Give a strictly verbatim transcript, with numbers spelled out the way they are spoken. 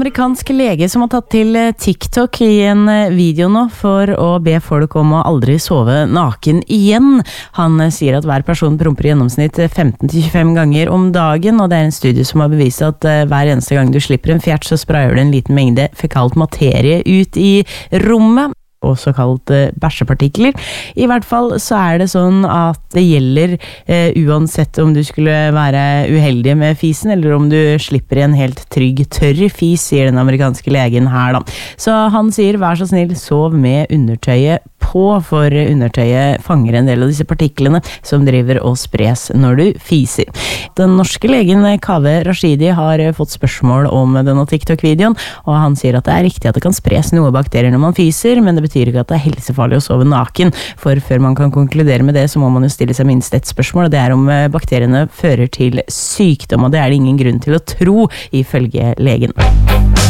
amerikansk lege som har tatt til TikTok i en video nå for å be folk om å aldri sove naken igjen. Han sier at hver person promper i gjennomsnitt femten til tjuefem ganger om dagen, og det er en studie som har bevist at hver eneste gang du slipper en fjert, så sprayer du en liten mengde fekalt materie ut i rommet. Også kalt uh, bæsjepartikler. I hvert fall så er det sånn at det gjelder uh, uansett om du skulle være uheldig med fisen, eller om du slipper en helt trygg, tørr fis, sier den amerikanske legen her da. Så han sier, vær så snill, sov med undertøyet på, for undertøyet fanger en del av disse partiklene som driver og spres når du fiser. Den norske legen Kaveh Rashidi har fått spørsmål om denne TikTok-videoen, og han sier at det er riktig at det kan spres noe bakterier når man fiser, men det betyr ikke at det er helsefarlig å sove naken, for før man kan konkludere med det, så må man jo stille seg minst et spørsmål, og det er om bakteriene fører til sykdom, og det er det ingen grunn til å tro, ifølge legen.